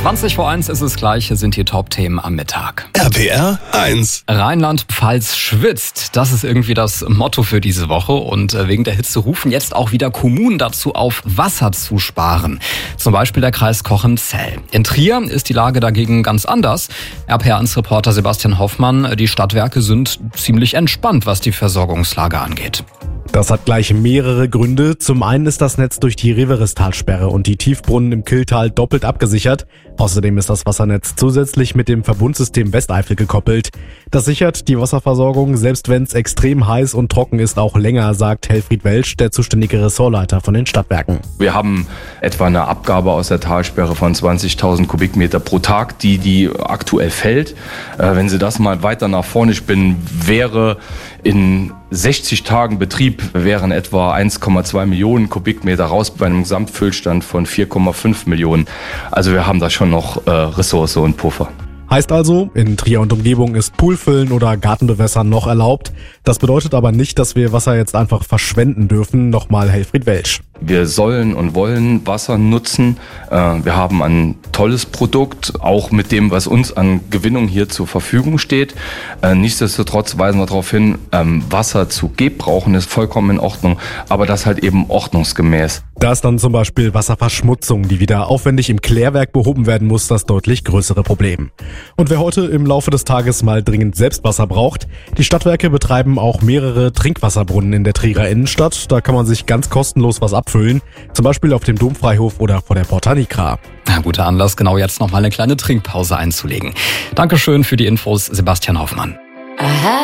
20:01 ist es gleich, hier sind die Top-Themen am Mittag. RPR 1. Rheinland-Pfalz schwitzt. Das ist irgendwie das Motto für diese Woche. Und wegen der Hitze rufen jetzt auch wieder Kommunen dazu auf, Wasser zu sparen. Zum Beispiel der Kreis Cochem-Zell. In Trier ist die Lage dagegen ganz anders. RPR1-Reporter Sebastian Hoffmann, die Stadtwerke sind ziemlich entspannt, was die Versorgungslage angeht. Das hat gleich mehrere Gründe. Zum einen ist das Netz durch die Riverestalsperre und die Tiefbrunnen im Kylltal doppelt abgesichert. Außerdem ist das Wassernetz zusätzlich mit dem Verbundsystem Westeifel gekoppelt. Das sichert die Wasserversorgung, selbst wenn es extrem heiß und trocken ist, auch länger, sagt Helfried Welsch, der zuständige Ressortleiter von den Stadtwerken. Wir haben etwa eine Abgabe aus der Talsperre von 20.000 Kubikmeter pro Tag, die aktuell fällt. Wenn Sie das mal weiter nach vorne spinnen, wäre in 60 Tagen Betrieb wären etwa 1,2 Millionen Kubikmeter raus bei einem Gesamtfüllstand von 4,5 Millionen. Also wir haben da schon noch Ressource und Puffer. Heißt also, in Trier und Umgebung ist Poolfüllen oder Gartenbewässern noch erlaubt. Das bedeutet aber nicht, dass wir Wasser jetzt einfach verschwenden dürfen. Nochmal Helfried Welsch. Wir sollen und wollen Wasser nutzen. Wir haben ein tolles Produkt, auch mit dem, was uns an Gewinnung hier zur Verfügung steht. Nichtsdestotrotz weisen wir darauf hin, Wasser zu gebrauchen ist vollkommen in Ordnung, aber das halt eben ordnungsgemäß. Da ist dann zum Beispiel Wasserverschmutzung, die wieder aufwendig im Klärwerk behoben werden muss, das deutlich größere Problem. Und wer heute im Laufe des Tages mal dringend selbst Wasser braucht, die Stadtwerke betreiben auch mehrere Trinkwasserbrunnen in der Trierer Innenstadt. Da kann man sich ganz kostenlos was abfüllen, zum Beispiel auf dem Domfreihof oder vor der Porta Nigra. Ja, guter Anlass, genau jetzt nochmal eine kleine Trinkpause einzulegen. Dankeschön für die Infos, Sebastian Hoffmann.